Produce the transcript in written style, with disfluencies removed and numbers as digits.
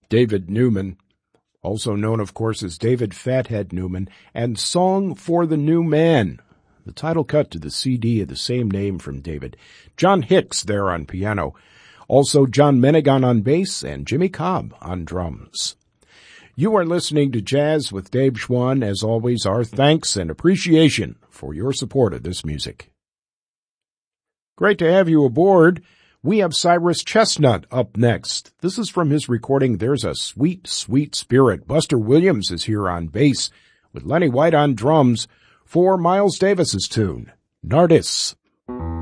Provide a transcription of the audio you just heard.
David Newman, also known, of course, as David Fathead Newman, and Song for the New Man, the title cut to the CD of the same name from David. John Hicks there on piano. Also John Menegan on bass and Jimmy Cobb on drums. You are listening to Jazz with Dave Schwann. As always, our thanks and appreciation for your support of this music. Great to have you aboard. We have Cyrus Chestnut up next. This is from his recording, There's a Sweet, Sweet Spirit. Buster Williams is here on bass with Lenny White on drums for Miles Davis's tune, Nardis.